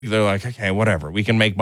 they're like, okay, whatever. We can get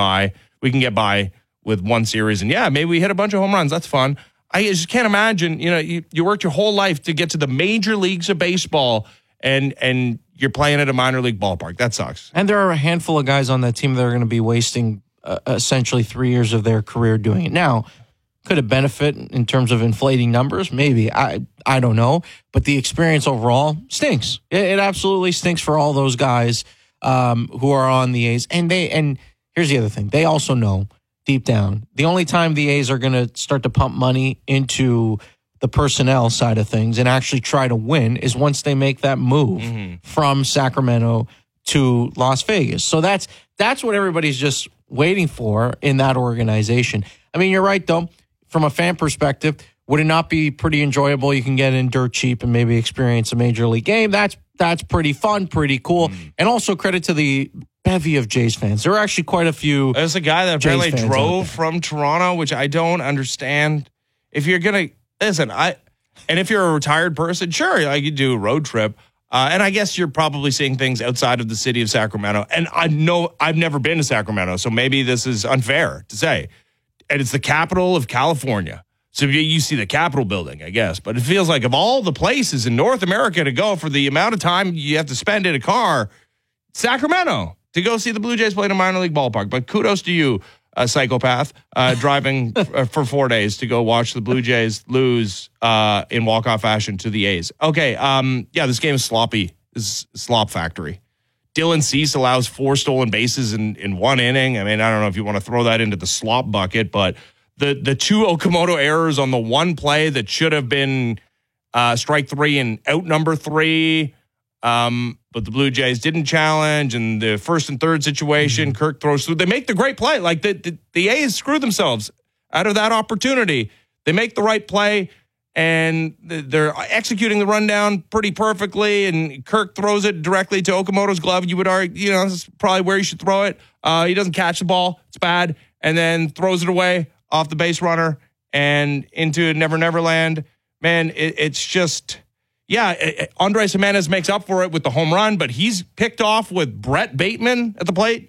by with one series. And yeah, maybe we hit a bunch of home runs. That's fun. I just can't imagine, you worked your whole life to get to the major leagues of baseball and you're playing at a minor league ballpark. That sucks. And there are a handful of guys on that team that are going to be wasting essentially 3 years of their career doing it. Now, could it benefit in terms of inflating numbers? Maybe. I don't know. But the experience overall stinks. It absolutely stinks for all those guys who are on the A's. And here's the other thing. They also know deep down, the only time the A's are going to start to pump money into the personnel side of things and actually try to win is once they make that move from Sacramento to Las Vegas. So that's what everybody's just waiting for in that organization. I mean, you're right, though. From a fan perspective, would it not be pretty enjoyable? You can get in dirt cheap and maybe experience a major league game. That's pretty fun, pretty cool. And also credit to the bevy of Jays fans. There are actually quite a few. There's a guy that apparently drove from Toronto, which I don't understand. If you're going to, listen, and if you're a retired person, sure, like you do a road trip. And I guess you're probably seeing things outside of the city of Sacramento. And I know I've never been to Sacramento, so maybe this is unfair to say. And it's the capital of California. So you see the Capitol building, I guess. But it feels like of all the places in North America to go for the amount of time you have to spend in a car, Sacramento, to go see the Blue Jays play in a minor league ballpark. But kudos to you, psychopath, driving for 4 days to go watch the Blue Jays lose in walk-off fashion to the A's. Okay, this game is sloppy. This is slop factory. Dylan Cease allows 4 stolen bases in 1 inning. I mean, I don't know if you want to throw that into the slop bucket, but the 2 Okamoto errors on the one play that should have been strike 3 and out number 3, but the Blue Jays didn't challenge, and the first and third situation, Kirk throws through. They make the great play. Like the A's screw themselves out of that opportunity. They make the right play, and they're executing the rundown pretty perfectly, and Kirk throws it directly to Okamoto's glove. You would argue, this is probably where you should throw it. He doesn't catch the ball. It's bad. And then throws it away off the base runner and into Never Never Land. Man, it's just... Yeah, Andres Jimenez makes up for it with the home run, but he's picked off with Brett Bateman at the plate.